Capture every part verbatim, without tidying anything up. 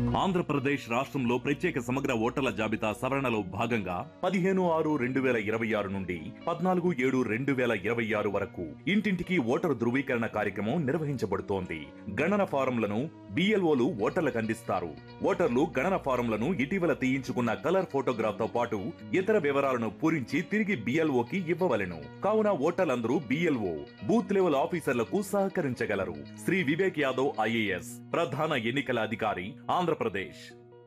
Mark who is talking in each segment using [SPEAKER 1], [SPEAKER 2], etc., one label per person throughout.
[SPEAKER 1] ఆంధ్రప్రదేశ్ రాష్ట్రంలో ప్రత్యేక సమగ్ర ఓటర్ల జాబితా సవరణలో భాగంగా పదిహేను ఆరు రెండు వేల ఇరవై ఆరు నుండి పద్నాలుగు ఏడు రెండు వేల ఇరవై ఆరు వరకు ఇంటింటికి ఓటరు ధృవీకరణ కార్యక్రమం నిర్వహించబడుతోంది. గణన ఫారంలను బిఎల్ఓలు ఓటర్లకు అందిస్తారు. ఓటర్లు గణన ఫారంలను ఇటీవల తీయించుకున్న కలర్ ఫోటోగ్రాఫ్ తో పాటు ఇతర వివరాలను పూరించి తిరిగి బిఎల్ఓకి ఇవ్వవలెను. కావున ఓటర్లందరూ బిఎల్ఓ బూత్ లెవెల్ ఆఫీసర్లకు సహకరించగలరు. శ్రీ వివేక్ యాదవ్ ఐఏఎస్ ప్రధాన ఎన్నికల అధికారి, ఆంధ్రప్రదేశ్.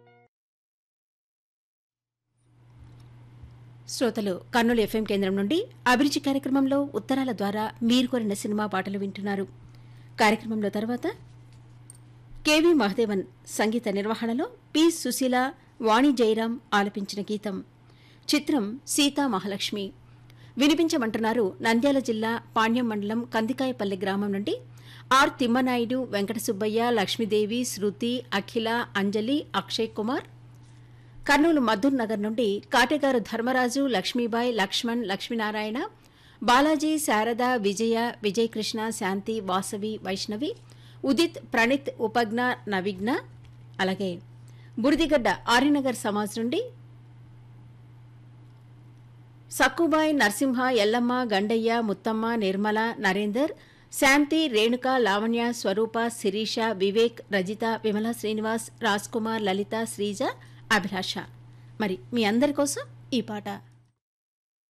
[SPEAKER 2] శ్రోతలు కర్నూలు ఎఫ్ఎం కేంద్రం నుండి అభిరుచి కార్యక్రమంలో ఉత్తరాల ద్వారా మీరు కోరిన సినిమా పాటలు వింటున్నారు. కార్యక్రమంలో తర్వాత కెవి మహదేవన్ సంగీత నిర్వహణలో పి సుశీల, వాణి జయరాం ఆలపించిన గీతం. చిత్రం సీతా మహాలక్ష్మి. వినిపించమంటున్నారు నంద్యాల జిల్లా పాణ్యం మండలం కందికాయపల్లి గ్రామం నుండి ఆర్ తిమ్మనాయుడు, వెంకట సుబ్బయ్య, లక్ష్మీదేవి, శృతి, అఖిల, అంజలి, అక్షయ్ కుమార్. కర్నూలు మధుర్ నగర్ నుండి కాటేగారు ధర్మరాజు, లక్ష్మీబాయ్, లక్ష్మణ్, లక్ష్మీనారాయణ, బాలాజీ, శారద, విజయ, విజయకృష్ణ, శాంతి, వాసవి, వైష్ణవి, ఉదిత్, ప్రణీత్, ఉపజ్ఞ, నవిఘ్న. అలాగే బుడిదిగడ్డ ఆర్యనగర్ సమాజ్ నుండి సక్కుబాయ్, నరసింహ, ఎల్లమ్మ, గండయ్య, ముత్తమ్మ, నిర్మల, నరేందర్, శాంతి, రేణుక, లావణ్య, స్వరూప, శిరీష, వివేక్, రజిత, విమల శ్రీనివాస్, రాజ్ కుమార్, లలిత, శ్రీజ, అభిలాష. మరి మీ అందరి కోసం ఈ పాట.